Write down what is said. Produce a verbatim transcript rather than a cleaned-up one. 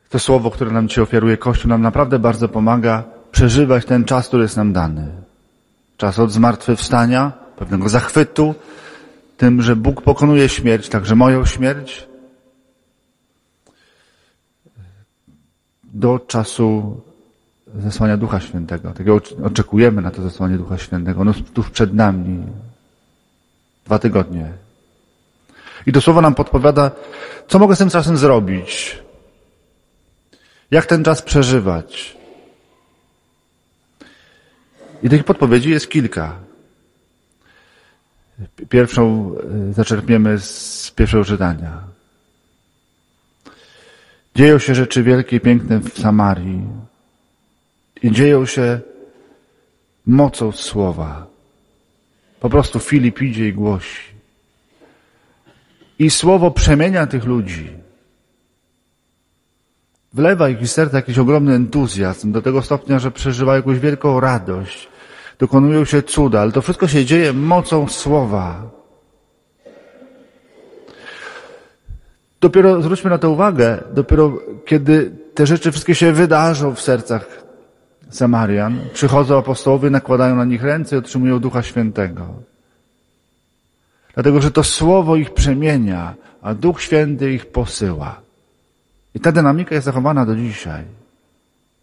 To słowo, które nam dzisiaj ofiaruje Kościół, nam naprawdę bardzo pomaga przeżywać ten czas, który jest nam dany. Czas od zmartwychwstania, pewnego zachwytu, tym, że Bóg pokonuje śmierć, także moją śmierć, do czasu zesłania Ducha Świętego. Takiego oczekujemy na to zesłanie Ducha Świętego. Ono tuż przed nami. Dwa tygodnie. I to słowo nam podpowiada, co mogę z tym czasem zrobić. Jak ten czas przeżywać. I tych podpowiedzi jest kilka. Pierwszą zaczerpniemy z pierwszego czytania. Dzieją się rzeczy wielkie i piękne w Samarii. I dzieją się mocą słowa. Po prostu Filip idzie i głosi. I słowo przemienia tych ludzi. Wlewa ich w serca jakiś ogromny entuzjazm, do tego stopnia, że przeżywają jakąś wielką radość. Dokonują się cuda, ale to wszystko się dzieje mocą słowa. Dopiero, zwróćmy na to uwagę, dopiero kiedy te rzeczy wszystkie się wydarzą w sercach Samarian, przychodzą apostołowie, nakładają na nich ręce i otrzymują Ducha Świętego. Dlatego, że to słowo ich przemienia, a Duch Święty ich posyła. I ta dynamika jest zachowana do dzisiaj.